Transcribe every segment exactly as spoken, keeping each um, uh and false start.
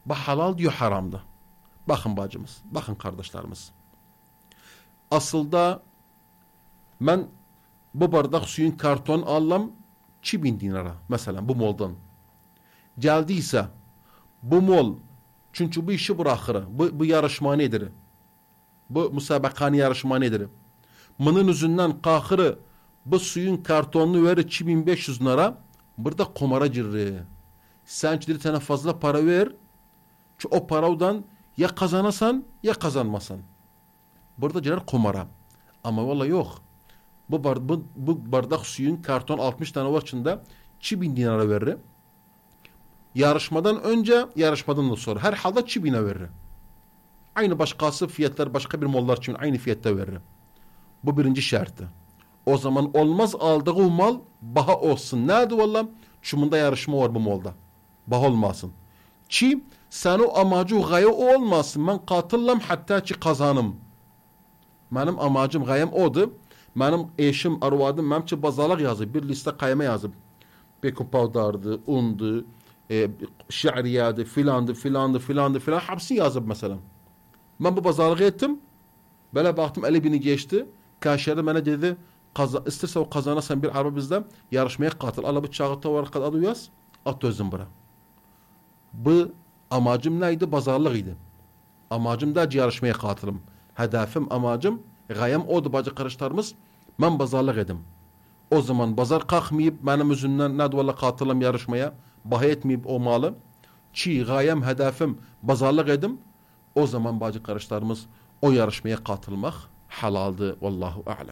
Bu halal diyor haramdı. Bakın bacımız, bakın kardeşlerimiz. Aslında ben bu bardak suyun karton allam iki bin dinara mesela bu moldan. Geldiyse bu mol çünkü bu işi bırakır. Bu, bu yarışma nedir? Bu müsabakanı yarışma nedir? Bunun yüzünden kalkırı bu suyun kartonunu verir iki bin beş yüz lira. Burada kumara girir. Sen bir tane fazla para ver. Çünkü o paradan ya kazanasan ya kazanmasan. Burada girer kumara. Ama vallahi yok. Bu, bar, bu, bu bardak suyun karton altmış tane var içinde iki bin dinara verir. Yarışmadan önce, yarışmadan da sonra. Her halde iki bine verir. Aynı başkası fiyatlar başka bir mollar için aynı fiyatta verir. Bu birinci şartı. O zaman olmaz aldığı mal baha olsun. Nerede valla? Çumunda yarışma var bu molda. Baha olmasın. Ki sen o amacı gaye olmasın. Ben katıllam hatta ki kazanım. Benim amacım gayem odur. Benim eşim, arvadım, benim ki bazalar yazıp bir liste kayma yazıp. Baking powder'dı, undu, e, şi'riyadı, filandı, filandı, filandı, filan. Hepsini yazıp mesela. Ben bu bazalığı ettim. Böyle baktım elli bini geçti. Kaşeri bana dedi, isterse o kazanırsan bir araba bizden yarışmaya katıl. Allah bu çağıtta var kadar adı yaz. At özüm bura. Bu amacım neydi? Bazarlığıydı. Amacım da yarışmaya katılım. Hedefim, amacım, gayem odu bacı karışlarımız. Ben bazarlık edim. O zaman bazar kalkmayıp benim yüzümden ne valla katılım yarışmaya. Baha etmeyip o malı. Çi gayem, hedefim bazarlık edim. O zaman bacı karışlarımız o yarışmaya katılmak halaldı. Vallahu a'lem.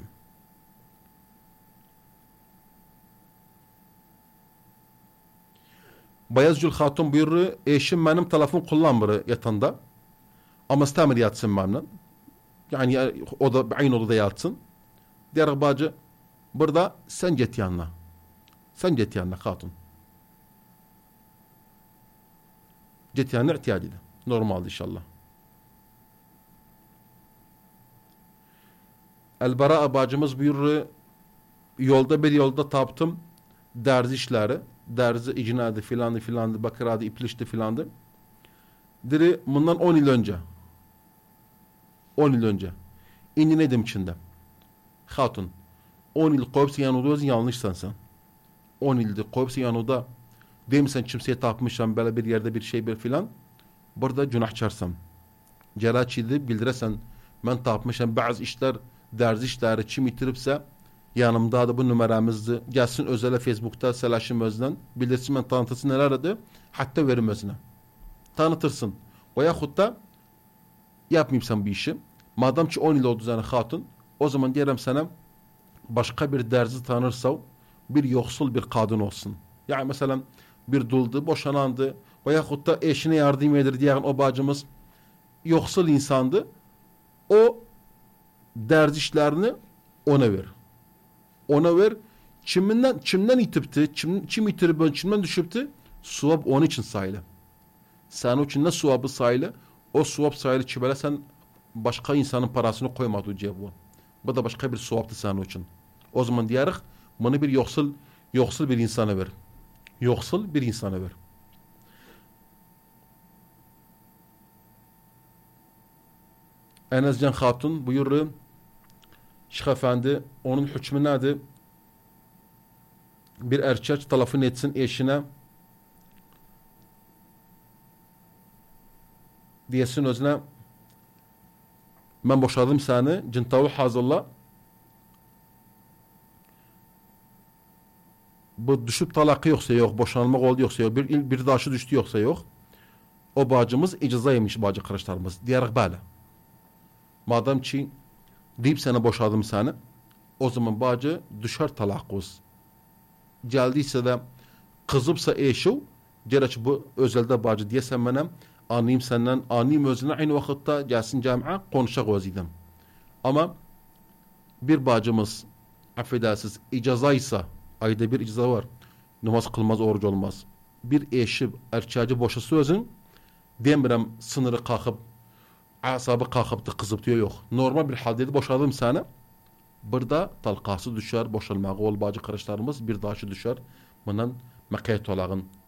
Bayazcül Hatun buyurur. Eşim benim telefon kullanmıyor yatanda. Ama istemir yatsın benimle. Yani o da aynı odada yatsın. Diğer bacı burada sen git yanına. Sen git yanına hatun. Git yanına ihtiyacıydı. Normaldi inşallah. El-Bara bacımız buyurur. Yolda bir yolda taptım. Derzi işleri. Derzi icnadı filandı filandı. Bakıradı iplişti filandı. Diri bundan on yıl önce. on yıl önce. İndi nedim içinde. Hatun. on yıl koyupsa yanıda yanlışsan sen. on yıldır koyupsa yanıda demişsen kimseye tapmışsan böyle bir yerde bir şey bir filan. Burada günah çarsam. Ceraçiydi bildiresen ben tapmışam bazı işler derzi işleri kim itiripse yanımda da bu numaramızdı. Gelsin özele Facebook'ta selaşım özden. Bildirsin ben tanıtırsın neler adı. Hatta verim özüne. Tanıtırsın. Veyahut da yapmayayım sen bir işi. Madem ki on yıl oldu sana hatun. O zaman diyelim sana başka bir derzi tanırsa bir yoksul bir kadın olsun. Yani mesela bir duldu, boşanandı. Veyahut da eşine yardım edir diyen o bacımız yoksul insandı. O derzi işlerini ona ver. Ona ver. Çiminden, çimden itipti. Çim, çim itirip çimden düşüptü. Suvab onun için sayılı. Sen o için ne suvabı sayılı? O suvab sayılı çibele sen başka insanın parasını koymadı cevabı. Bu da başka bir suvabdı senin için. O zaman diyerek bunu bir yoksul yoksul bir insana ver. Yoksul bir insana ver. Enescan Hatun buyurur. Şeyh Efendi onun hükmü nedir? Bir erkek telefon etsin eşine diyesin özüne ben boşadım seni cintavu hazırla bu düşüp talakı yoksa yok boşanmak oldu yoksa yok bir, bir daşı düştü yoksa yok o bacımız icazaymış bacı kardeşlerimiz diyerek böyle madem ki deyip sana boşadım seni o zaman bacı düşer talakuz geldiyse de kızıpsa eşi gerçi bu özelde bacı diyesem benim anlayayım senden anlayayım özüne aynı vakitte gelsin camiye konuşacak özledim. Ama bir bacımız affedersiniz icazaysa ayda bir icaza var. Namaz kılmaz oruç olmaz. Bir eşi erkeği boşası özün demirem sınırı kalkıp asabı kalkıp da kızıp diyor yok. Normal bir halde boşadım sana. Burada talqası düşer boşalmağı ol bacı kardeşlerimiz bir daşı düşer. Bundan makayet olağın